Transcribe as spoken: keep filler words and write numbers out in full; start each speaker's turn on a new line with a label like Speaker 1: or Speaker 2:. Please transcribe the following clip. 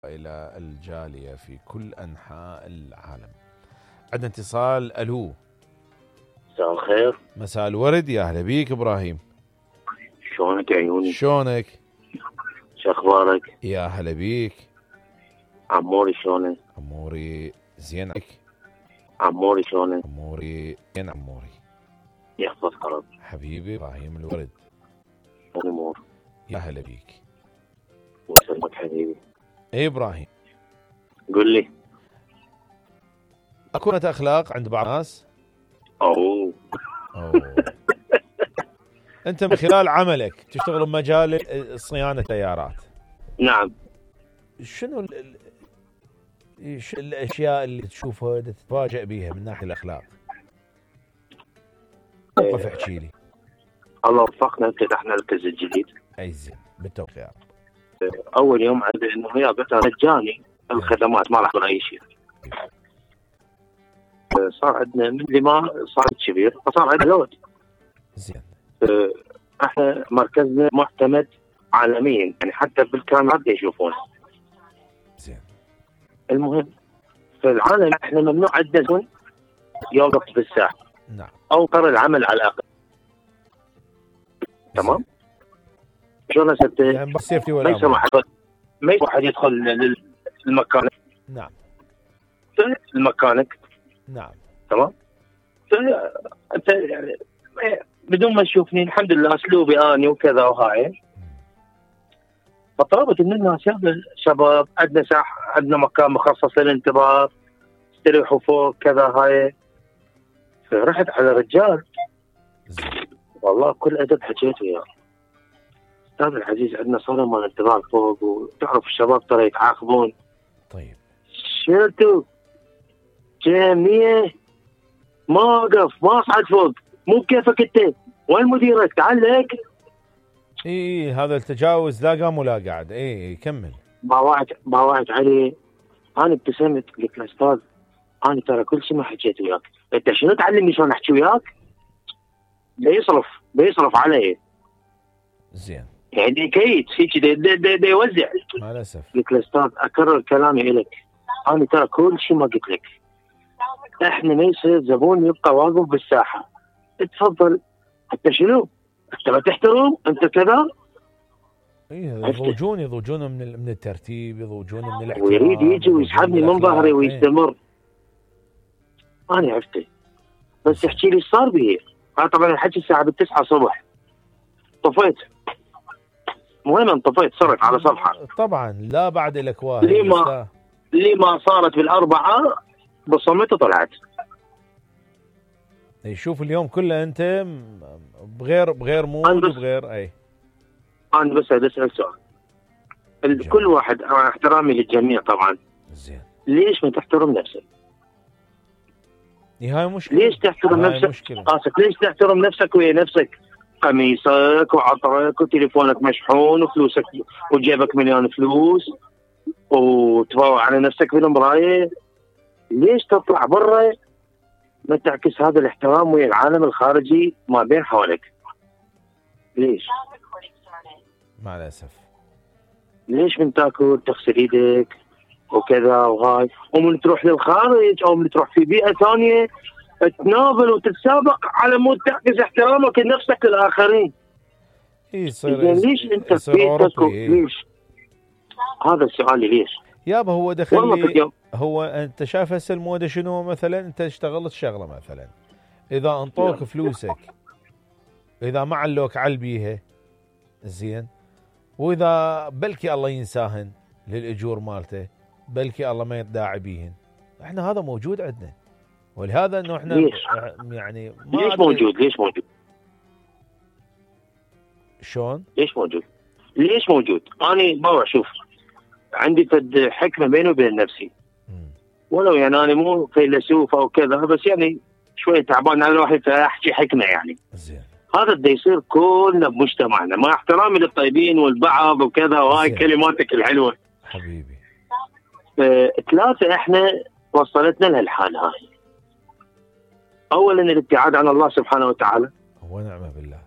Speaker 1: إلى الجالية في كل أنحاء العالم. عندنا اتصال. ألو،
Speaker 2: مساء الخير.
Speaker 1: مساء الورد، يا أهلا بيك إبراهيم.
Speaker 2: شلونك يا عيوني؟
Speaker 1: شلونك؟
Speaker 2: شو أخبارك؟
Speaker 1: يا هلا بيك.
Speaker 2: عموري شلونك؟
Speaker 1: أموري زينك.
Speaker 2: عموري شلونك؟
Speaker 1: أموري زين عموري.
Speaker 2: يحفظك رب.
Speaker 1: حبيبي إبراهيم الورد.
Speaker 2: الأمور.
Speaker 1: يا هلا بيك.
Speaker 2: وسلمك حبيبي.
Speaker 1: إيه إبراهيم،
Speaker 2: قل لي.
Speaker 1: أكو أخلاق عند بعض الناس؟
Speaker 2: أوه.
Speaker 1: أوه. أنت من خلال عملك تشتغل بمجال صيانة السيارات.
Speaker 2: نعم.
Speaker 1: شنو ال ال شو الأشياء اللي تشوفها تتفاجأ بيها من ناحية الأخلاق؟ وقف احكي لي.
Speaker 2: الله وفقنا فتحنا الكز الجديد.
Speaker 1: أي زين، بالتوفيق يا رب.
Speaker 2: أول يوم عندنا إنه هي بتاع مجاني الخدمات، ما راح تكون أي شيء. صار عندنا من اللي ما صار كبير فصار عندنا لود.
Speaker 1: زين.
Speaker 2: احنا مركزنا معتمد عالميا، يعني حتى بالكاميرات يشوفونه.
Speaker 1: زين.
Speaker 2: المهم في العالم احنا ممنوع عندنا يوقف بالساحه.
Speaker 1: نعم.
Speaker 2: او طر العمل على الاقل. تمام؟ شلون ست
Speaker 1: يعني بالسيفتي ولا
Speaker 2: ما يسمح ما يسمح واحد يدخل للمكان.
Speaker 1: نعم.
Speaker 2: المكانك.
Speaker 1: نعم.
Speaker 2: تمام؟ انت يعني بدون ما تشوفني الحمد لله اسلوبي اني وكذا وهاي. فطلبت من الناس يا شباب عندنا ساحه، عندنا مكان مخصص للانتظار، استريحوا فوق كذا هاي. فرحت على رجال والله بكل ادب حكيت وياه. استاذ العزيز عندنا صاله مال انتظار فوق، وتعرف الشباب ترى يتعاقبون.
Speaker 1: طيب
Speaker 2: شنو انتو؟ جميع ما اوقف ما اصعد فوق، مو بكيفك انت، وين مديرك؟ تعال لك.
Speaker 1: اي هذا التجاوز لا قام ولا قعد. اي كمل.
Speaker 2: باوعت باوعت علي. انا ابتسمت قلت له استاذ انا ترى كل شيء ما حكيت وياك، انت شنو تعلمني شلون احكي وياك؟ بيصرف بيصرف علي.
Speaker 1: زين.
Speaker 2: يعني كيد هيك دي, دي, دي, دي يوزع.
Speaker 1: مع الاسف.
Speaker 2: قلت له استاذ اكرر كلامي الك، انا ترى كل شيء ما قلت لك. احنا ما يصير زبون يبقى واقف بالساحه. تفضل. انت شنو؟ انت ما تحترم؟ انت كذا؟
Speaker 1: اي يضوجون يضوجون من من الترتيب، يضوجون من الاحترام،
Speaker 2: ويريد يجي ويسحبني من ظهري ويستمر. انا عرفته بس احكي لي ايش صار بيه. انا طبعا الحكي الساعه بالتسعة الصبح طفيت. المهم انطفيت صرت على صفحه.
Speaker 1: طبعا لا بعد الاكواه
Speaker 2: ليه ما ليه ما صارت بالاربعه بصمت وطلعت.
Speaker 1: يشوف اليوم كله انت بغير بغير مود وبغير. اي
Speaker 2: انا بس اسال سؤال. كل واحد مع احترامي للجميع طبعا.
Speaker 1: زين.
Speaker 2: ليش ما تحترم نفسك؟
Speaker 1: هاي مشكله.
Speaker 2: ليش تحترم نفسك؟ قاسك ليش تحترم نفسك ويا نفسك؟ قميصك وعطرك وتليفونك مشحون وفلوسك وجيبك مليون فلوس وتفوق على نفسك بالمرايه. ليش تطلع برا ما تعكس هذا الاحترام ويا العالم الخارجي ما بين حولك؟ ليش؟
Speaker 1: مع الاسف.
Speaker 2: ليش من تاكل تغسل ايدك وكذا وهاي، ومن تروح للخارج او من تروح في بيئه ثانيه تناظل وتتسابق على مود تعكس احترامك لنفسك للاخرين.
Speaker 1: اي يصير.
Speaker 2: ليش انت في بيتك؟ ليش؟ هذا السؤال ليش؟
Speaker 1: يابا هو دخل هو انت شايف هسه الموضه شنو؟ مثلا انت اشتغلت شغله مثلا، اذا انطوك فلوسك، اذا ما علوك على بيها زين، واذا بلكي الله ينساهن للاجور مالته، بلكي الله ما يداعي بيهن. احنا هذا موجود عندنا، ولهذا انه احنا
Speaker 2: ليش؟
Speaker 1: يعني
Speaker 2: ما ليش موجود؟ ليش موجود؟
Speaker 1: شلون؟
Speaker 2: ليش موجود؟ ليش موجود؟ انا ما اشوف عندي فد حكمه بيني وبين نفسي. ولو يعني انا مو فيلسوف او كذا، بس يعني شويه تعبان على روحي فاحكي حكمه يعني.
Speaker 1: زين.
Speaker 2: هذا بده يصير كلنا بمجتمعنا مع احترامي للطيبين والبعض وكذا، وهاي زين. كلماتك الحلوه
Speaker 1: حبيبي.
Speaker 2: ثلاثه احنا وصلتنا لهالحال هاي. اولا الابتعاد عن الله سبحانه وتعالى.
Speaker 1: ونعم بالله.